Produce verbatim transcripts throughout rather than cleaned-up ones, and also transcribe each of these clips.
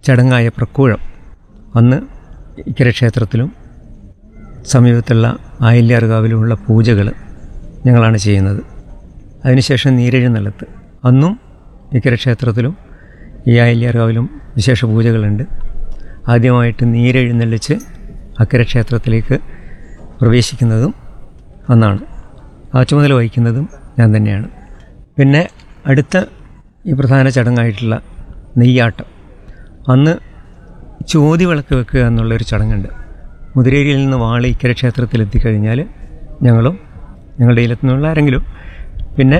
ചടങ്ങായ പ്രക്കൂഴം അന്ന് ഇക്കരെ ക്ഷേത്രത്തിലും സമീപത്തുള്ള ആയില്യാർകാവിലുമുള്ള പൂജകൾ ഞങ്ങളാണ് ചെയ്യുന്നത്. അതിനുശേഷം നീരെഴുന്നള്ളത്ത് അന്നും ഇക്കരെ ക്ഷേത്രത്തിലും ഈ ആയില്യാർകാവിലും വിശേഷ പൂജകളുണ്ട്. ആദ്യമായിട്ട് നീരെഴുന്നള്ളിച്ച് അക്കരെ ക്ഷേത്രത്തിലേക്ക് പ്രവേശിക്കുന്നതും അന്നാണ്. ആ ചുമതല വഹിക്കുന്നതും ഞാൻ തന്നെയാണ്. പിന്നെ അടുത്ത ഈ പ്രധാന ചടങ്ങായിട്ടുള്ള നെയ്യാട്ടം അന്ന് ചോതി വിളക്ക് വെക്കുക എന്നുള്ളൊരു ചടങ്ങുണ്ട്. മുതിരേരിയിൽ നിന്ന് വാളി ഇക്കരെ ക്ഷേത്രത്തിലെത്തിക്കഴിഞ്ഞാൽ ഞങ്ങളും ഞങ്ങളുടെ ഇല്ലത്തുനിന്നുള്ള ആരെങ്കിലും പിന്നെ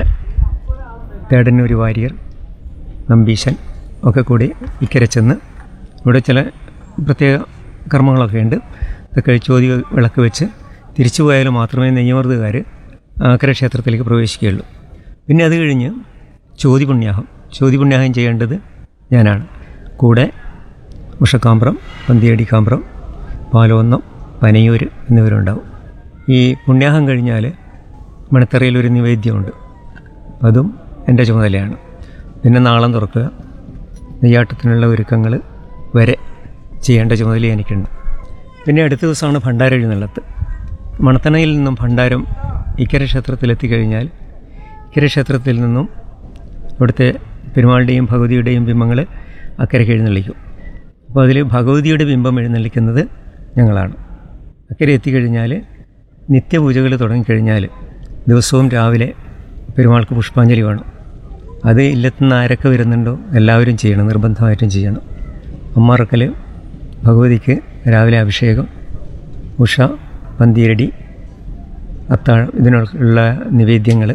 തേടന്നൂർ വാര്യർ നമ്പീശൻ ഒക്കെ കൂടി ഇക്കരെ ചെന്ന് ഇവിടെ ചില പ്രത്യേക കർമ്മങ്ങളൊക്കെ ഉണ്ട്. ഇതൊക്കെ ചോതി വിളക്ക് വെച്ച് തിരിച്ചു പോയാൽ മാത്രമേ നെയ്യമർദ്ദുകാർ അക്കരെ ക്ഷേത്രത്തിലേക്ക് പ്രവേശിക്കുകയുള്ളൂ. പിന്നെ അത് കഴിഞ്ഞ് ചോതി പുണ്യാഹം ചോതി പുണ്യാഹം ചെയ്യേണ്ടത് ഞാനാണ്. കൂടെ ഉഷക്കാമ്പ്രം, പന്തിയടി കാമ്പ്രം, പാലോന്നം, പനയൂർ എന്നിവരുണ്ടാവും. ഈ പുണ്യാഹം കഴിഞ്ഞാൽ മണിത്തറയിലൊരു നിവേദ്യമുണ്ട്, അതും എൻ്റെ ചുമതലയാണ്. പിന്നെ നാളം തുറക്കുക, നെയ്യാട്ടത്തിനുള്ള ഒരുക്കങ്ങൾ വരെ ചെയ്യേണ്ട ചുമതല എനിക്കുണ്ട്. പിന്നെ അടുത്ത ദിവസമാണ് ഭണ്ഡാര എഴുന്നള്ളത്ത്. മണത്തണയിൽ നിന്നും ഭണ്ഡാരം ഇക്കരെ ക്ഷേത്രത്തിലെത്തിക്കഴിഞ്ഞാൽ ഇക്കരെ ക്ഷേത്രത്തിൽ നിന്നും ഇവിടുത്തെ പെരുമാളുടെയും ഭഗവതിയുടെയും ബിംബങ്ങൾ അക്കരയ്ക്ക് എഴുന്നള്ളിക്കും. അപ്പോൾ അതിൽ ഭഗവതിയുടെ ബിംബം എഴുന്നള്ളിക്കുന്നത് ഞങ്ങളാണ്. അക്കരെ എത്തിക്കഴിഞ്ഞാൽ നിത്യപൂജകൾ തുടങ്ങിക്കഴിഞ്ഞാൽ ദിവസവും രാവിലെ പെരുമാൾക്ക് പുഷ്പാഞ്ജലി വേണം. അത് ഇല്ലത്തുനിന്ന് ആരൊക്കെ വരുന്നുണ്ടോ എല്ലാവരും ചെയ്യണം, നിർബന്ധമായിട്ടും ചെയ്യണം. അമ്മാറക്കൽ ഭഗവതിക്ക് രാവിലെ അഭിഷേകം, ഉഷ, പന്തിയടി, അത്താഴം, ഇതിനുള്ള നിവേദ്യങ്ങൾ,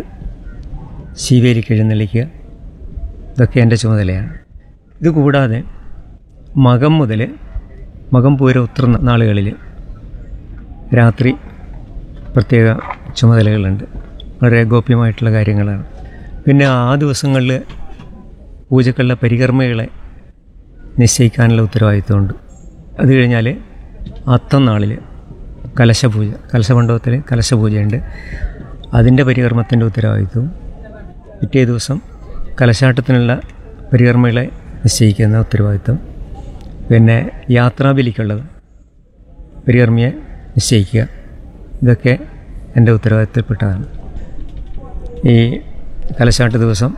ശീവേലിക്ക് എഴുന്നള്ളിക്കുക, ഇതൊക്കെ എൻ്റെ ചുമതലയാണ്. ഇതുകൂടാതെ മകം മുതൽ മകം പൂര ഉത്ര നാളുകളിൽ രാത്രി പ്രത്യേക ചുമതലകളുണ്ട്. വളരെ ഗോപ്യമായിട്ടുള്ള കാര്യങ്ങളാണ്. പിന്നെ ആ ദിവസങ്ങളിൽ പൂജക്കുള്ള പരികർമ്മകളെ നിശ്ചയിക്കാനുള്ള ഉത്തരവാദിത്വമുണ്ട്. അത് കഴിഞ്ഞാൽ അത്തം നാളിൽ കലശപൂജ, കലശമണ്ഡപത്തിൽ കലശപൂജയുണ്ട്. അതിൻ്റെ പരികർമ്മത്തിൻ്റെ ഉത്തരവാദിത്വവും പിറ്റേ ദിവസം കലശാട്ടത്തിനുള്ള പരികർമ്മകളെ നിശ്ചയിക്കുന്ന ഉത്തരവാദിത്വം, പിന്നെ യാത്രാബലിക്കുള്ളത് പരികർമ്മിയെ നിശ്ചയിക്കുക, ഇതൊക്കെ എൻ്റെ ഉത്തരവാദിത്തപ്പെട്ടതാണ്. ഈ കലശാട്ട് ദിവസം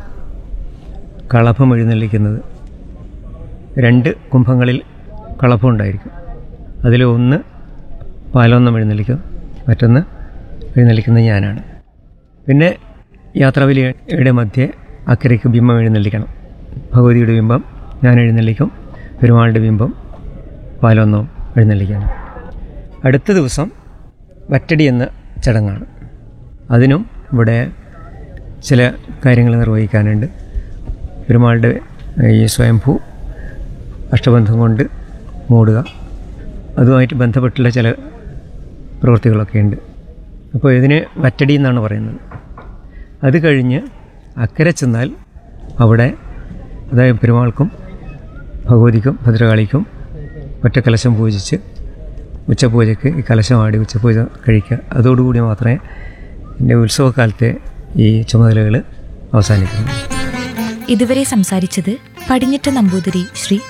കളഭം എഴുന്നള്ളിക്കുന്നത് രണ്ട് കുംഭങ്ങളിൽ കളഭം ഉണ്ടായിരിക്കും. അതിൽ ഒന്ന് പാലൊന്നും എഴുന്നള്ളിക്കും, മറ്റൊന്ന് എഴുന്നള്ളിക്കുന്നത് ഞാനാണ്. പിന്നെ യാത്രാബലിയുടെ മധ്യേ അക്കരയ്ക്ക് ബിംബം എഴുന്നള്ളിക്കണം. ഭഗവതിയുടെ ബിംബം ഞാൻ എഴുന്നള്ളിക്കും, പെരുമാളുടെ ബിംബം പാലൊന്നും എഴുന്നള്ളിക്കണം. അടുത്ത ദിവസം വറ്റടി എന്ന ചടങ്ങാണ്. അതിനും ഇവിടെ ചില കാര്യങ്ങൾ നിർവഹിക്കാനുണ്ട്. പെരുമാളുടെ ഈ സ്വയംഭൂ അഷ്ടബന്ധം കൊണ്ട് മൂടുക, അതുമായിട്ട് ബന്ധപ്പെട്ടുള്ള ചില പ്രവൃത്തികളൊക്കെ ഉണ്ട്. അപ്പോൾ ഇതിന് വറ്റടി എന്നാണ് പറയുന്നത്. അത് കഴിഞ്ഞ് അക്കരെ ചെന്നാൽ അവിടെ അതായത് പെരുമാൾക്കും ഭഗവതിക്കും ഭദ്രകാളിക്കും ഒറ്റക്കലശം പൂജിച്ച് ഉച്ചപൂജയ്ക്ക് ഈ കലശമാടി ഉച്ചപൂജ കഴിക്കുക. അതോടുകൂടി മാത്രമേ എൻ്റെ ഉത്സവകാലത്തെ ഈ ചുമതലകൾ അവസാനിക്കുന്നു. ഇതുവരെ സംസാരിച്ചത് പടിഞ്ഞിട്ട നമ്പൂതിരി ശ്രീ